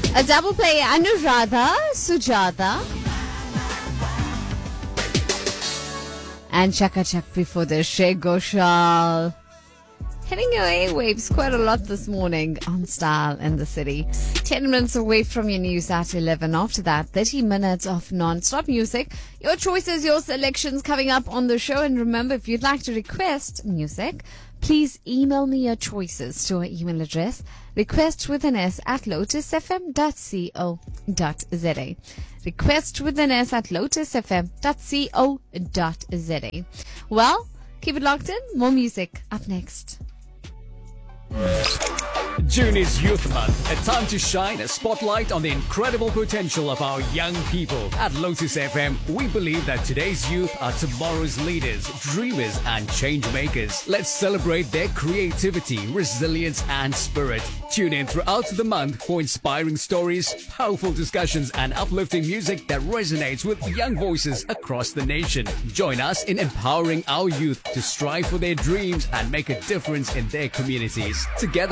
A double play, Anuradha, Sujata, and Chaka Chak before the Shrey Ghoshal. Hitting your airwaves quite a lot this morning on Style in the City. 10 minutes away from your news at 11. After that, 30 minutes of non-stop music. Your choices, your selections coming up on the show. And remember, if you'd like to request music, please email me your choices to our email address, requestwithan@lotusfm.co.za. requestwithan@lotusfm.co.za. Well, keep it locked in. More music up next. June is Youth Month, a time to shine a spotlight on the incredible potential of our young people. At Lotus FM, we believe that today's youth are tomorrow's leaders, dreamers, and change makers. Let's celebrate their creativity, resilience, and spirit. Tune in throughout the month for inspiring stories, powerful discussions, and uplifting music that resonates with young voices across the nation. Join us in empowering our youth to strive for their dreams and make a difference in their communities. Together,